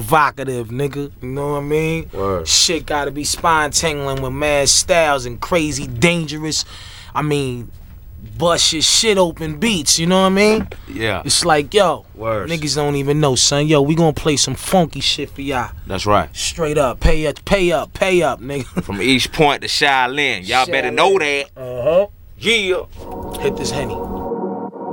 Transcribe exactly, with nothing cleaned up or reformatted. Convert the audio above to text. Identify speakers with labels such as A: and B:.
A: provocative, nigga. You know what I mean?
B: Word.
A: Shit gotta be spine tingling with mad styles and crazy, dangerous. I mean, bust your shit open beats. You know what I mean?
B: Yeah.
A: It's like, yo,
B: Words.
A: niggas don't even know, son. Yo, we gonna play some funky shit for y'all.
B: That's right.
A: Straight up, pay up, pay up, pay up, nigga.
B: From East Point to Shaolin. Y'all better know that.
A: Uh huh.
B: Yeah.
A: Hit this Henny.